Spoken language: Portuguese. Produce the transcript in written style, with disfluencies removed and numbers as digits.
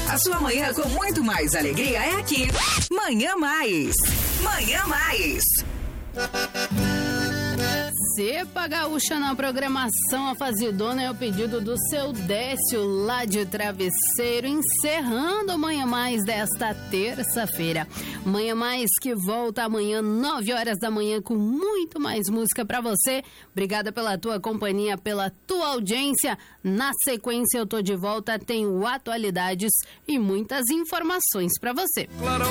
A sua manhã com muito mais alegria é aqui. Manhã Mais. Manhã Mais. Cepa Gaúcha na programação, a fazidona é o pedido do seu Décio lá de Travesseiro, encerrando a Manhã Mais desta terça-feira. Manhã Mais que volta amanhã, 9 horas da manhã, com muito mais música pra você. Obrigada pela tua companhia, pela tua audiência. Na sequência eu tô de volta, tenho atualidades e muitas informações pra você.